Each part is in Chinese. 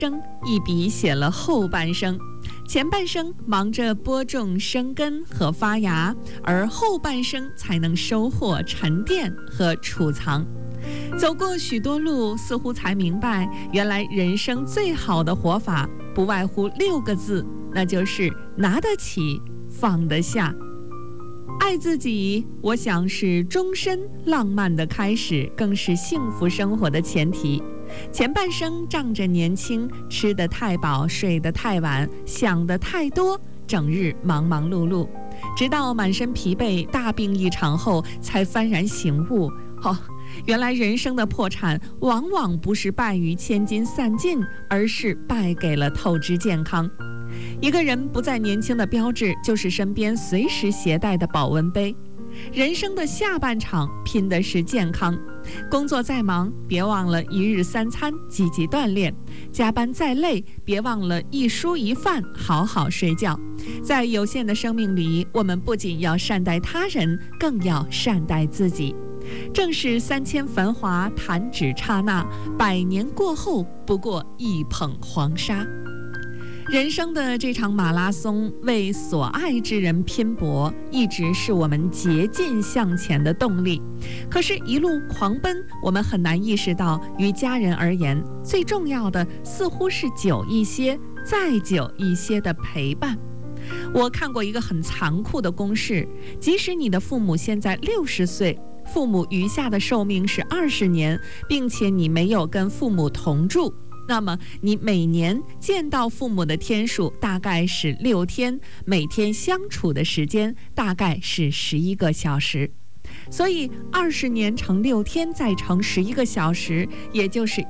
生一笔写了后半生，前半生忙着播种、生根和发芽，而后半生才能收获、沉淀和储藏。走过许多路，似乎才明白，原来人生最好的活法不外乎6个字，那就是拿得起，放得下。爱自己，我想是终身浪漫的开始，更是幸福生活的前提。前半生仗着年轻，吃得太饱，睡得太晚，想得太多，整日忙忙碌碌，直到满身疲惫，大病一场后，才幡然醒悟，原来人生的破产往往不是败于千金散尽，而是败给了透支健康。一个人不再年轻的标志，就是身边随时携带的保温杯。人生的下半场拼的是健康，工作再忙，别忘了1日3餐，积极锻炼；加班再累，别忘了一蔬一饭，好好睡觉。在有限的生命里，我们不仅要善待他人，更要善待自己。正是3000繁华弹指刹那，100年过后不过一捧黄沙。人生的这场马拉松，为所爱之人拼搏，一直是我们竭尽向前的动力。可是，一路狂奔，我们很难意识到，于家人而言，最重要的似乎是久一些、再久一些的陪伴。我看过一个很残酷的公式，即使你的父母现在60岁，父母余下的寿命是20年，并且你没有跟父母同住，那么你每年见到父母的天数大概是6天，每天相处的时间大概是11个小时。所以20年乘6天再乘11个小时，也就是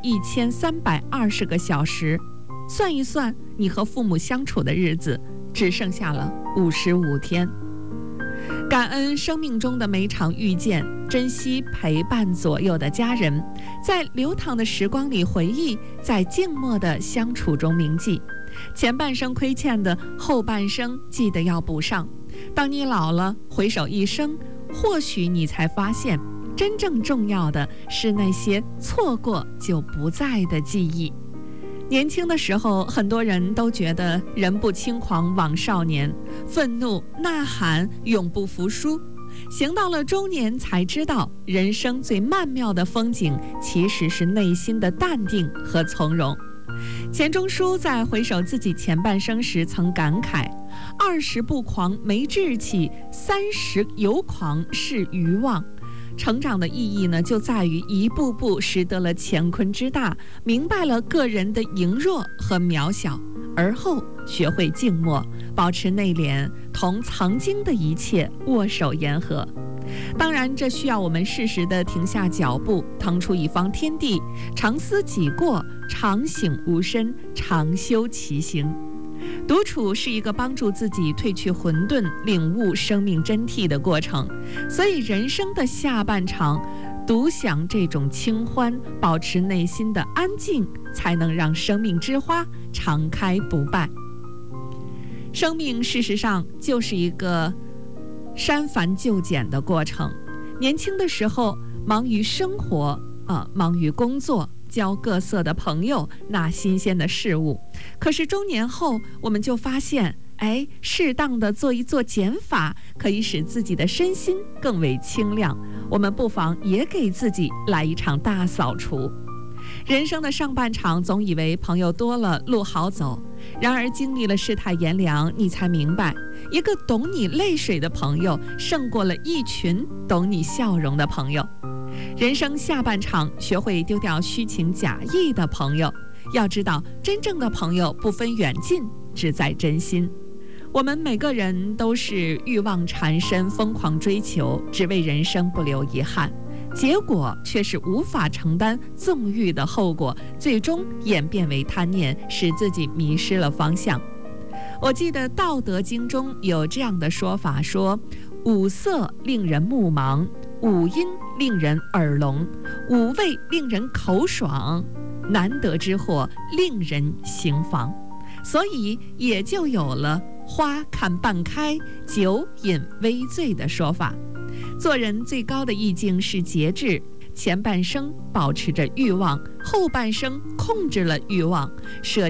1320个小时。算一算，你和父母相处的日子只剩下了55天。感恩生命中的每场遇见，珍惜陪伴左右的家人，在流淌的时光里回忆，在静默的相处中铭记。前半生亏欠的，后半生记得要补上。当你老了，回首一生，或许你才发现，真正重要的是那些错过就不在的记忆。年轻的时候，很多人都觉得人不轻狂枉少年，愤怒呐喊永不服输。行到了中年，才知道人生最曼妙的风景其实是内心的淡定和从容。钱钟书在回首自己前半生时曾感慨：20不狂没志气，30有狂是愚妄。成长的意义呢，就在于一步步识得了乾坤之大，明白了个人的羸弱和渺小，而后学会静默，保持内敛，同曾经的一切握手言和。当然，这需要我们适时地停下脚步，腾出一方天地，常思己过，常省吾身，常修其行。独处是一个帮助自己褪去混沌、领悟生命真谛的过程，所以人生的下半场，独享这种清欢，保持内心的安静，才能让生命之花常开不败。生命事实上就是一个删繁就简的过程。年轻的时候忙于生活，忙于工作，交各色的朋友，那新鲜的事物。可是中年后，我们就发现，适当的做一做减法，可以使自己的身心更为清亮。我们不妨也给自己来一场大扫除。人生的上半场，总以为朋友多了路好走，然而经历了世态炎凉，你才明白，一个懂你泪水的朋友，胜过了一群懂你笑容的朋友。人生下半场，学会丢掉虚情假意的朋友。要知道，真正的朋友不分远近，只在真心。我们每个人都是欲望缠身，疯狂追求，只为人生不留遗憾，结果却是无法承担纵欲的后果，最终演变为贪念，使自己迷失了方向。我记得《道德经》中有这样的说法，说五色令人目盲，五音令人耳聋，五味令人口爽，难得之货令人行妨。所以也就有了花看半开，酒饮微醉的说法。做人最高的意境是节制， 前半生保持着欲望，后半生控制了欲望，舍